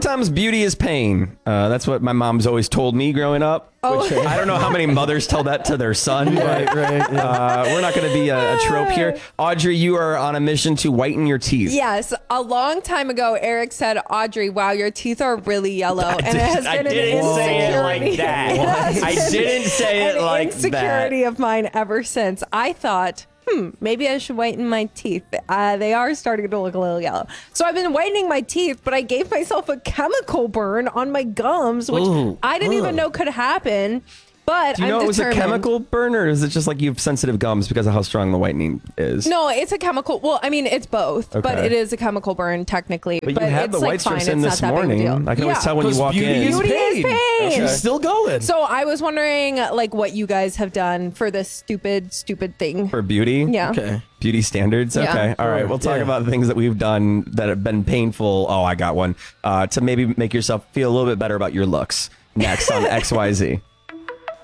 Sometimes beauty is pain. That's what my mom's always told me growing up. Oh. Which, I don't know how many mothers tell that to their son. But, we're not going to be a trope here. Audrey, you are on a mission to whiten your teeth. Yes, a long time ago, Eric said, "Audrey, wow, your teeth are really yellow," and it has been an insecurity. I didn't say it like that. Insecurity of mine ever since. I thought, maybe I should whiten my teeth. They are starting to look a little yellow. So I've been whitening my teeth, but I gave myself a chemical burn on my gums, which I didn't even know could happen. But Do you know it was a chemical burn, or is it just like you have sensitive gums because of how strong the whitening is? No, it's a chemical. Well, I mean, it's both, but Okay. it is a chemical burn technically. But you had it's the white strips in this morning. I can always tell when you walk in. Beauty is pain. She's still going. So I was wondering, like, what you guys have done for this stupid thing. For beauty? Yeah. Okay. Beauty standards? Yeah. Okay. All right. We'll talk about the things that we've done that have been painful. Oh, I got one. To maybe make yourself feel a little bit better about your looks. Next on XYZ.